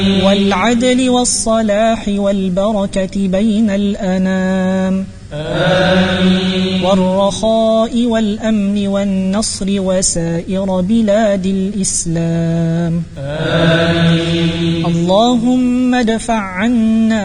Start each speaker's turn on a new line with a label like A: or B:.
A: والعدل والصلاح والبركة بين الأنام. آمين. والرخاء والأمن والنصر وسائر بلاد الإسلام. آمين. اللهم ادفع عنا